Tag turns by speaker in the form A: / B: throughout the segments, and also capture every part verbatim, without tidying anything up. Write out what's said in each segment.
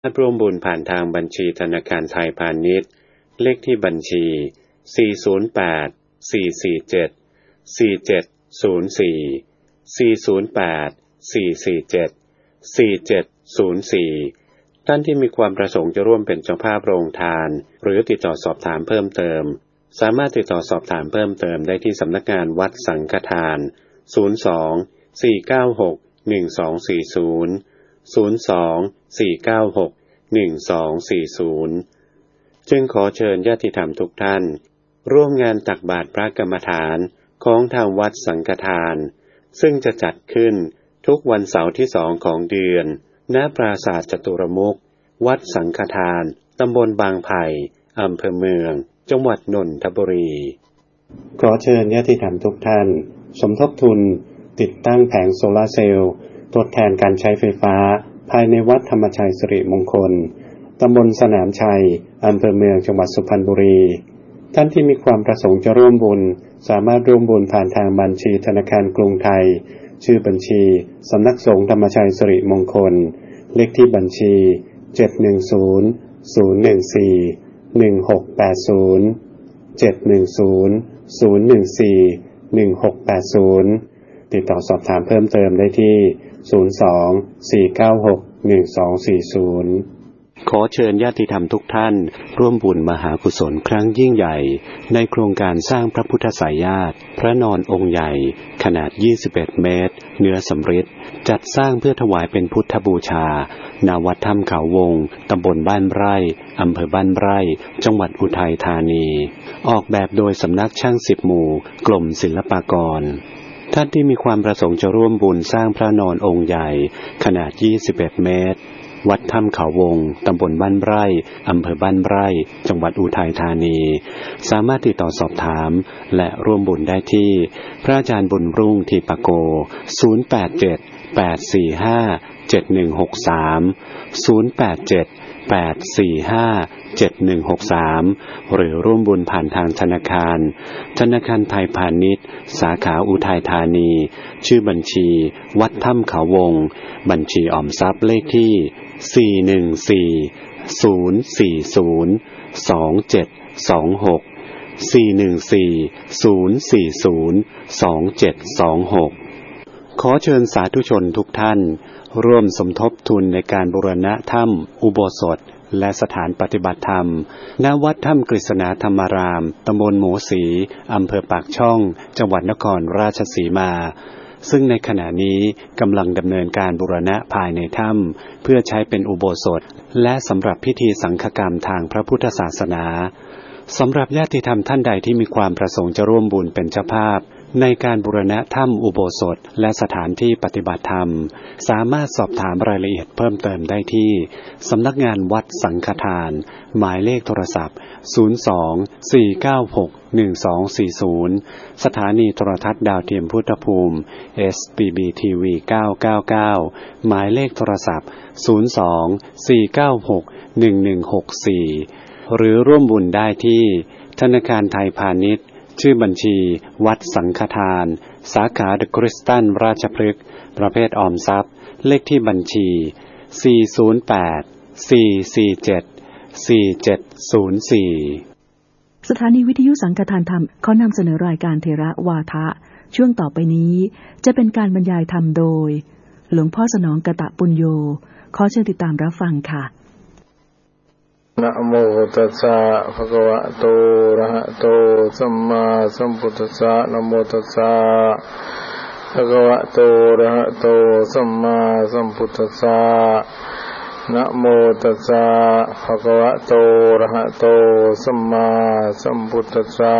A: ร่วมบุญผ่านทางบัญชีธนาคารไทยพาณิชย์เลขที่บัญชีสี่ ศูนย์ แปด สี่ สี่ เจ็ด สี่ เจ็ด ศูนย์ สี่ สี่ ศูนย์ แปด สี่ สี่ เจ็ด สี่ เจ็ด ศูนย์ สี่ท่านที่มีความประสงค์จะร่วมเป็นเจ้าภาพโรงทานหรือติดต่อสอบถามเพิ่มเติมสามารถติดต่อสอบถามเพิ่มเติมได้ที่สำนักงานวัดสังฆทานศูนย์ สอง สี่ เก้า หก หนึ่ง สอง สี่ ศูนย์ ศูนย์ สอง สี่ เก้า หก หนึ่ง สอง สี่ ศูนย์จึงขอเชิญญาติธรรมทุกท่านร่วมงานตักบาตรพระกรรมฐานของทางวัดสังฆทานซึ่งจะจัดขึ้นทุกวันเสาร์ที่สองของเดือนณปราสาทจตุรมุขวัดสังฆทานตำบลบางไผ่อำเภอเมืองจังหวัดนนทบุรีขอเชิญญาติธรรมทุกท่านสมทบทุนติดตั้งแผงโซลาร์เซลล์ทดแทนการใช้ไฟฟ้าภายในวัดธรรมชัยสิริมงคลตำบลสนามชัยอำเภอเมืองจังหวัดสุพรรณบุรีท่านที่มีความประสงค์จะร่วมบุญสามารถร่วมบุญผ่านทางบัญชีธนาคารกรุงไทยชื่อบัญชีสำนักสงฆ์ธรรมชัยสิริมงคลเลขที่บัญชีเจ็ด หนึ่ง ศูนย์ ศูนย์ หนึ่ง สี่ หนึ่ง หก แปด ศูนย์ เจ็ด หนึ่ง ศูนย์ ศูนย์ หนึ่ง สี่ หนึ่ง หก แปด ศูนย์ติดต่อสอบถามเพิ่มเติมได้ที่ศูนย์ สอง สี่ เก้า หก หนึ่ง สอง สี่ ศูนย์ขอเชิญญาติธรรมทุกท่านร่วมบุญมหากุศลครั้งยิ่งใหญ่ในโครงการสร้างพระพุทธสายญาติพระนอนองค์ใหญ่ขนาดยี่สิบเอ็ดเมตรเนื้อสำริดจัดสร้างเพื่อถวายเป็นพุทธบูชาณวัดถ้ำเขาวงตำบลบ้านไร่อำเภอบ้านไร่จังหวัดอุทัยธานีออกแบบโดยสำนักช่างสิบหมู่กรมศิลปากรท่านที่มีความประสงค์จะร่วมบุญสร้างพระนอนองค์ใหญ่ขนาดยี่สิบเอ็ดเมตรวัดถ้ำเขาวงตำบลบ้านไร่อำเภอบ้านไร่จังหวัดอุทัยธานีสามารถติดต่อสอบถามและร่วมบุญได้ที่พระอาจารย์บุญรุ่งทีปโกศูนย์ แปด เจ็ด แปด สี่ ห้า เจ็ด หนึ่ง หก สาม ศูนย์ แปด เจ็ด แปด สี่ ห้า เจ็ด หนึ่ง หก สามหรือร่วมบุญผ่านทางธนาคารธนาคารไทยพาณิชย์สาขาอุทัยธานีชื่อบัญชีวัดถ้ำเขาวงบัญชีออมทรัพย์เลขที่สี่ หนึ่ง สี่ ศูนย์ สี่ ศูนย์ สอง เจ็ด สอง หก สี่ หนึ่ง สี่ ศูนย์ สี่ ศูนย์ สอง เจ็ด สอง หกขอเชิญสาธุชนทุกท่านร่วมสมทบทุนในการบูรณะถ้ำอุโบสถและสถานปฏิบัติธรรมณวัดถ้ำกฤษณาธรรมารามตำบลหมูศรีอำเภอปากช่องจังหวัดนครราชสีมาซึ่งในขณะนี้กำลังดำเนินการบูรณะภายในถ้ำเพื่อใช้เป็นอุโบสถและสำหรับพิธีสังฆกรรมทางพระพุทธศาสนาสำหรับญาติธรรมท่านใดที่มีความประสงค์จะร่วมบุญเป็นเจ้าภาพในการบูรณะถ้ำอุโบสถและสถานที่ปฏิบัติธรรมสามารถสอบถามรายละเอียดเพิ่มเติมได้ที่สำนักงานวัดสังฆทานหมายเลขโทรศัพท์ศูนย์ สอง สี่ เก้า หก หนึ่ง สอง สี่ ศูนย์สถานีโทรทัศน์ดาวเทียมพุทธภูมิ เอส พี บี ที วี เก้า เก้า เก้าหมายเลขโทรศัพท์ศูนย์ สอง สี่ เก้า หก หนึ่ง หนึ่ง หก สี่หรือร่วมบุญได้ที่ธนาคารไทยพาณิชย์ชื่อบัญชีวัดสังฆทานสาขาเดอะคริสตัลราชพฤกษ์ประเภทออมทรัพย์เลขที่บัญชีสี่ ศูนย์ แปด สี่ สี่ เจ็ด สี่ เจ็ด ศูนย์ สี่
B: สถานีวิทยุสังฆทานธรรมขอนำเสนอรายการเทระวาทะช่วงต่อไปนี้จะเป็นการบรรยายธรรมโดยหลวงพ่อสนองกตปุญโญขอเชิญติดตามรับฟังค่ะ
C: นะโมตัสสะภะคะวะโตอะระหะโตสัมมาสัมพุทธัสสะนะโมตัสสะภะคะวะโตอะระหะโตสัมมาสัมพุทธัสสะนะโมตัสสะภะคะวะโตอะระหะโตสัมมาสัมพุทธัสสะ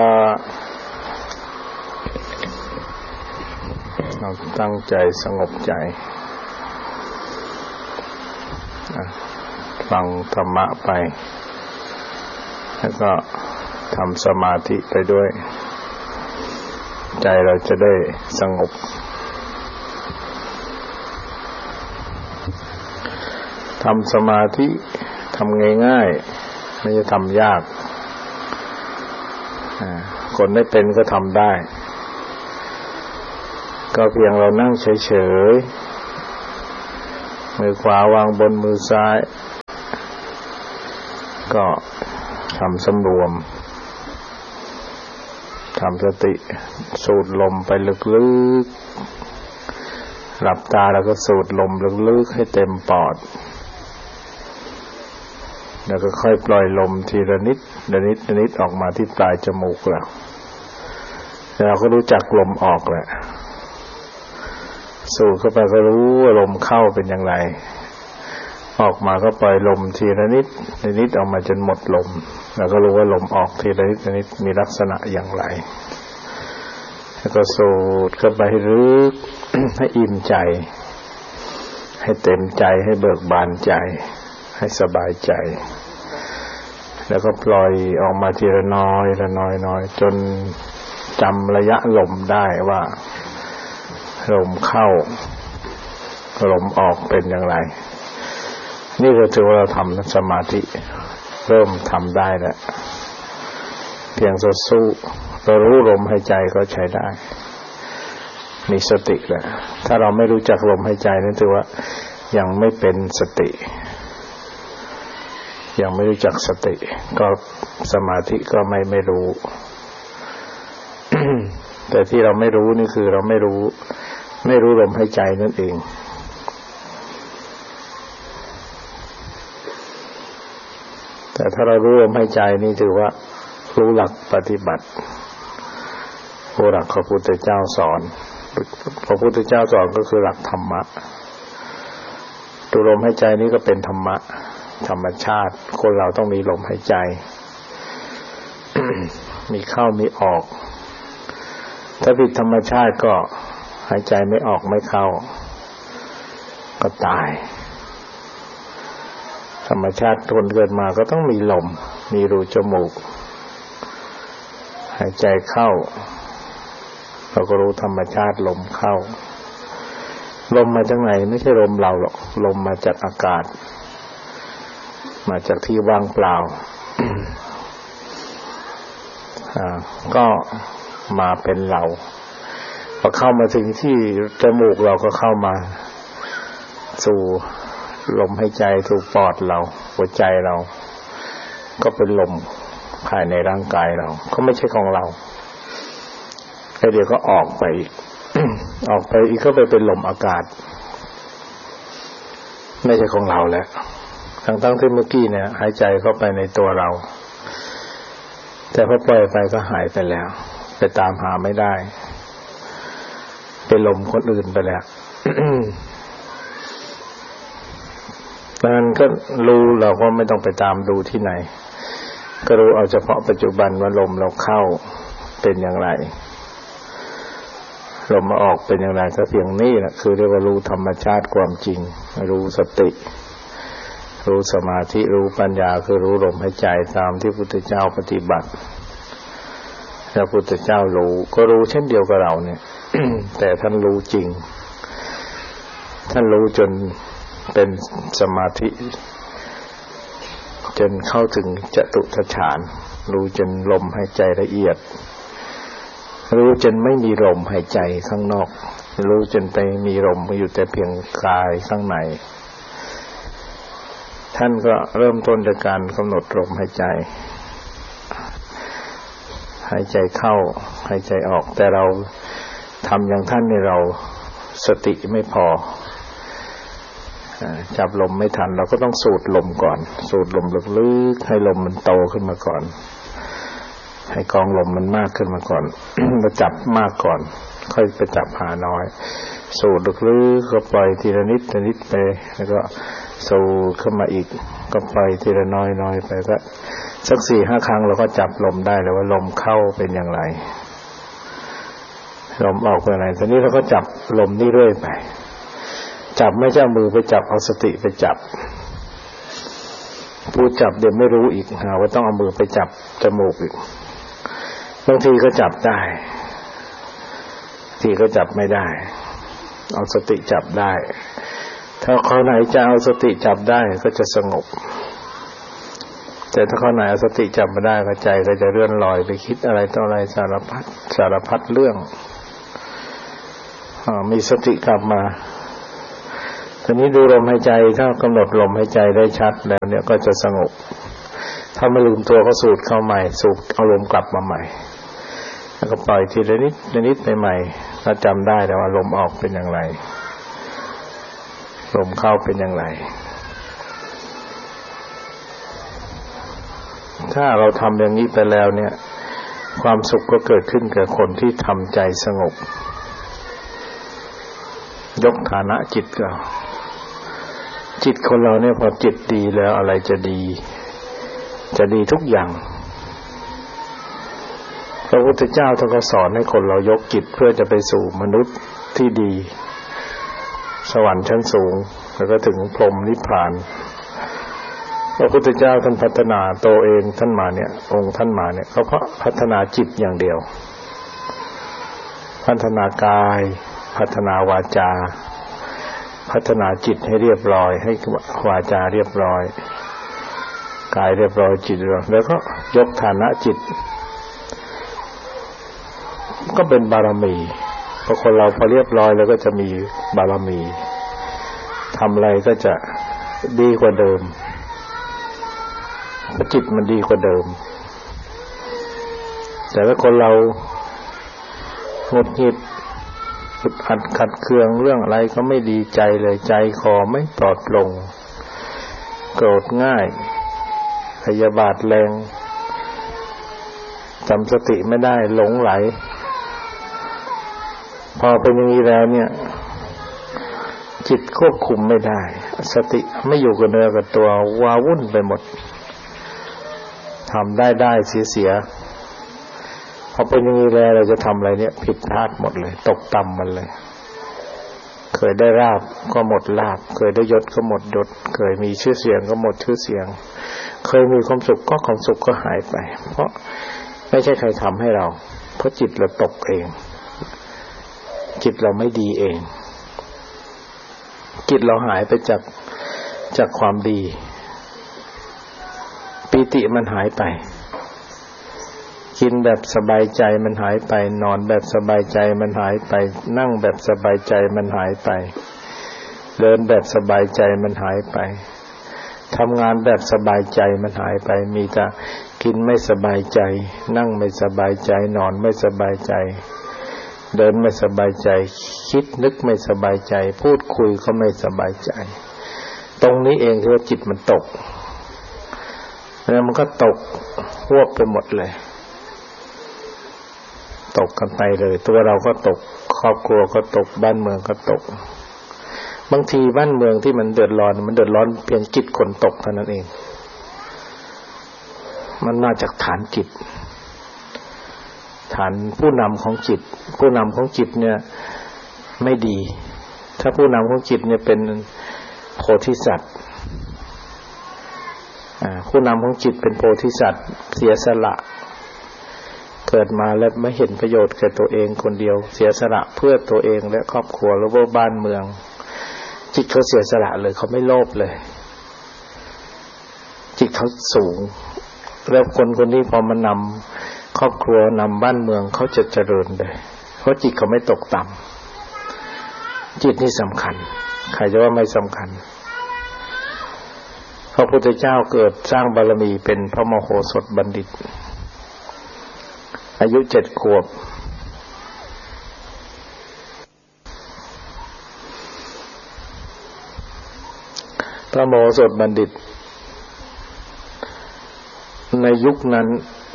C: เราตั้งใจสงบใจฟังธรรมะไปแล้วก็ทำสมาธิไปด้วยใจเราจะได้สงบทำสมาธิทำง่ายๆไม่จะทำยากคนไม่เป็นก็ทำได้ก็เพียงเรานั่งเฉยๆมือขวาวางบนมือซ้ายก็ทำสำรวมทำสติสูดลมไปลึกๆหลับตาแล้วก็สูดลมลึกๆให้เต็มปอดแล้วก็ค่อยปล่อยลมทีละนิดละนิดละนิดออกมาที่ปลายจมูกเราเราก็รู้จักลมออกแหละสูดเข้าไปก็รู้ว่าลมเข้าเป็นอย่างไรออกมาก็ปล่อยลมทีละนิดละนิดออกมาจนหมดลมแล้วก็รู้ว่าลมออกทีละนิดละนิดมีลักษณะอย่างไรแล้วก็สูดเข้าไปให้ลึก ให้อิ่มใจให้เต็มใจให้เบิกบานใจให้สบายใจแล้วก็ปล่อยออกมาทีละน้อยละน้อยน้อยจนจำระยะลมได้ว่าลมเข้าลมออกเป็นอย่างไรนี่ก็ถือว่าเราทำสมาธิเริ่มทำได้แล้วเพียงสู้เรารู้ลมหายใจก็ใช้ได้มีสติแล้วถ้าเราไม่รู้จักลมหายใจนั่นถือว่ายังไม่เป็นสติยังไม่รู้จักสติก็สมาธิก็ไม่ไม่รู้ แต่ที่เราไม่รู้นี่คือเราไม่รู้ไม่รู้ลมหายใจนั่นเองแต่ถ้าเรารู้ลมหายใจนี่ถือว่ารู้หลักปฏิบัติรู้หลักพระพุทธเจ้าสอนพระพุทธเจ้าสอนก็คือหลักธรรมะดูลมหายใจนี่ก็เป็นธรรมะธรรมชาติคนเราต้องมีลมหายใจ มีเข้ามีออกถ้าผิดธรรมชาติก็หายใจไม่ออกไม่เข้าก็ตายธรรมชาติคนเกิดมาก็ต้องมีลมมีรูจมูกหายใจเข้าเราก็รู้ธรรมชาติลมเข้าลมมาจากไหนไม่ใช่ลมเราหรอกลมมาจากอากาศมาจากที่ว่างเปล่า อ่าก็มาเป็นเราพอเข้ามาถึงที่จมูกเราก็เข้ามาสู่ลมหายใจสู่ปอดเราหัวใจเราก็เป็นลมภายในร่างกายเราก็ไม่ใช่ของเราแล้วเดี๋ยวก็ออกไปอีก ออกไปอีกก็ไปเป็นลมอากาศไม่ใช่ของเราแล้วทั้งๆที่เมื่อกี้เนี่ยหายใจเข้าไปในตัวเราแต่พอปล่อยไปก็หายไปแล้วไปตามหาไม่ได้เป็นลมคนอื่นไปแล้ว ดังนั้นก็รู้เราก็ไม่ต้องไปตามดูที่ไหนก็รู้เอาเฉพาะปัจจุบันว่าลมเราเข้าเป็นอย่างไรลมมาออกเป็นอย่างไรก็เพียงนี้แหละคือเรียกว่ารู้ธรรมชาติความจริงรู้สติรู้สมาธิรู้ปัญญาคือรู้ลมหายใจตามที่พุทธเจ้าปฏิบัติพระพุทธเจ้ารู้ก็รู้เช่นเดียวกับเราเนี่ย แต่ท่านรู้จริงท่านรู้จนเป็นสมาธิจนเข้าถึงจตุตฌานรู้จนลมหายใจละเอียดรู้จนไม่มีลมหายใจข้างนอกรู้จนไปมีลมอยู่แต่เพียงกายข้างในท่านก็เริ่มต้นจากการกำหนดลมหายใจหายใจเข้าหายใจออกแต่เราทำอย่างท่านนี่เราสติไม่พอจับลมไม่ทันเราก็ต้องสูดลมก่อนสูดลมลึกๆให้ลมมันโตขึ้นมาก่อนให้กองลมมันมากขึ้นมาก่อน มาจับมากก่อนค่อยไปจับหาน้อยสูดลึกๆก็ปล่อยทีละนิดทีละนิดไปแล้วก็สูดขึ้นมาอีกก็ปล่อยทีละน้อยๆไปก็สัก สี่ห้า ครั้งเราก็จับลมได้แล้วว่าลมเข้าเป็นอย่างไรลมออกเป็นอย่างไรทีนี้เราก็จับลมนี่เรื่อยไปจับไม่ใช่มือไปจับเอาสติไปจับผู้จับเดี๋ยวไม่รู้อีกหาว่าต้องเอามือไปจับจมูกอีกบางทีก็จับได้ทีก็จับไม่ได้เอาสติจับได้ถ้าข้อไหนจะเอาสติจับได้ก็จะสงบแต่ถ้าข้อไหนเอาสติจับไม่ได้ก็ใจก็จะเลื่อนลอยไปคิดอะไรต่ออะไรสารพัดสารพัดเรื่องอ่ามีสติกลับมาทีนี้ดูลมหายใจถ้ากำหนดลมหายใจได้ชัดแล้วเนี่ยก็จะสงบถ้าไม่ลืมตัวก็สูดเข้าใหม่สูบเอาลมกลับมาใหม่แล้วก็ปล่อยทีละนิดละนิดใหม่ๆแล้วจำได้แล้วว่าลมออกเป็นอย่างไรลมเข้าเป็นอย่างไรถ้าเราทำอย่างนี้ไปแล้วเนี่ยความสุขก็เกิดขึ้นกับคนที่ทำใจสงบยกฐานะจิตก็จิตคนเราเนี่ยพอจิตดีแล้วอะไรจะดีจะดีทุกอย่างพระพุทธเจ้าท่านก็สอนให้คนเรายกจิตเพื่อจะไปสู่มนุษย์ที่ดีสวรรค์ชั้นสูงแล้วก็ถึงพรหมนิพพานพระพุทธเจ้าท่านพัฒนาตัวเองท่านมาเนี่ยองค์ท่านมาเนี่ยเขาเพราะพัฒนาจิตอย่างเดียวพัฒนากายพัฒนาวาจาพัฒนาจิตให้เรียบร้อยให้วาจาเรียบร้อยกายเรียบร้อยจิตเรียบร้อยแล้วก็ยกฐานะจิตก็เป็นบารมีพอคนเราพอเรียบร้อยแล้วก็จะมีบารมีทำอะไรก็จะดีกว่าเดิมจิตมันดีกว่าเดิมแต่ถ้าคนเราหงุดหงิดอึดอัดขัดเคืองเรื่องอะไรก็ไม่ดีใจเลยใจคอไม่ปลอดโปร่งโกรธง่ายพยาบาทแรงจำสติไม่ได้หลงไหลพอเป็นอย่างนี้แล้วเนี่ยจิตควบคุมไม่ได้สติไม่อยู่กับเนื้อกับตัวว้าวุ่นไปหมดทำได้ได้เสียเสียพอเป็นอย่างนี้แล้วเราจะทำอะไรเนี่ยผิดพลาดหมดเลยตกต่ำมันเลยเคยได้ลาภก็หมดลาภเคยได้ยศก็หมดยศเคยมีชื่อเสียงก็หมดชื่อเสียงเคยมีความสุขก็ความสุขก็หายไปเพราะไม่ใช่ใครทำให้เราเพราะจิตเราตกเองจิตเราไม่ดีเองจิตเราหายไปจากจากความดีปิติมันหายไปกินแบบสบายใจมันหายไปนอนแบบสบายใจมันหายไปนั่งแบบสบายใจมันหายไปเดินแบบสบายใจมันหายไปทำงานแบบสบายใจมันหายไปมีแต่กินไม่สบายใจนั่งไม่สบายใจนอนไม่สบายใจเดินไม่สบายใจคิดนึกไม่สบายใจพูดคุยก็ไม่สบายใจตรงนี้เองคือจิตมันตกแล้วมันก็ตกหวบไปหมดเลยตกกันไปเลยตัวเราก็ตกครอบครัวก็ตกบ้านเมืองก็ตกบางทีบ้านเมืองที่มันเดือดร้อนมันเดือดร้อนเพียงจิตคนตกเท่านั้นเองมันมาจากฐานจิตฐานผู้นำของจิตผู้นำของจิตเนี่ยไม่ดีถ้าผู้นำของจิตเนี่ยเป็นโพธิสัตว์ผู้นำของจิตเป็นโพธิสัตว์เสียสละเกิดมาแล้วไม่เห็นประโยชน์แก่ตัวเองคนเดียวเสียสละเพื่อตัวเองและครอบครัวและบ้านเมืองจิตเขาเสียสละเลยเขาไม่โลภเลยจิตเขาสูงแล้วคนคนนี้พอมานำครอบครัวนำบ้านเมืองเขาจะเจริญเลยเพราะจิตเขาไม่ตกต่ำจิตนี่สำคัญใครจะว่าไม่สำคัญพระพุทธเจ้าเกิดสร้างบารมีเป็นพระมโหสถบัณฑิตอายุเจ็ดขวบพระมโหสถบัณฑิตในยุคนั้น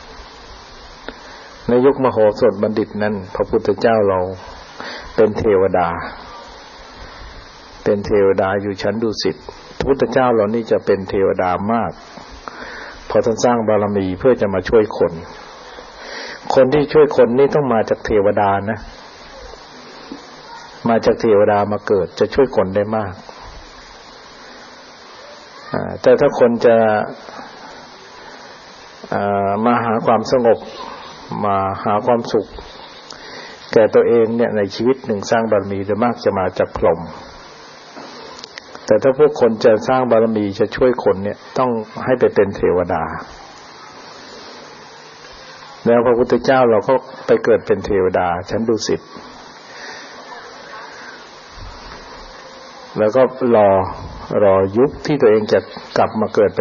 C: ในยุคมโหสถบัณฑิตนั้นพระพุทธเจ้าเราเป็นเทวดาเป็นเทวดาอยู่ชั้นดุสิตพระพุทธเจ้าเรานี่จะเป็นเทวดามากพอท่านสร้างบารมีเพื่อจะมาช่วยคนคนที่ช่วยคนนี่ต้องมาจากเทวดานะมาจากเทวดามาเกิดจะช่วยคนได้มากแต่ถ้าคนจะมาหาความสงบมาหาความสุขแก่ตัวเองเนี่ยในชีวิตหนึ่งสร้างบารมีโดยมากจะมาจากพรหมแต่ถ้าพวกคนจะสร้างบารมีจะช่วยคนเนี่ยต้องให้ไปเป็นเทวดาแล้วพระพุทธเจ้าเราก็ไปเกิดเป็นเทวดาชั้นดุสิตแล้วก็รอรอยุคที่ตัวเองจะกลับมาเกิด